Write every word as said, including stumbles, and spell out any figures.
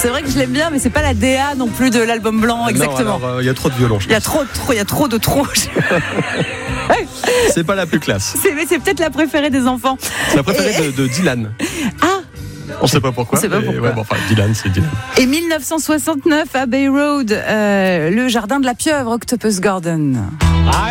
C'est vrai que je l'aime bien, mais c'est pas la D A non plus de l'album blanc, exactement. Il euh, y a trop de violons. Il y a trop, trop, il y a trop de trop. C'est pas la plus classe. C'est, mais c'est peut-être la préférée des enfants. C'est la préférée Et... de, de Dylan. Ah. On sait pas pourquoi. On sait pas pourquoi. Ouais, bon, enfin, Dylan, c'est Dylan. Et dix-neuf cent soixante-neuf, Abbey Road, euh, le jardin de la pieuvre, Octopus Garden.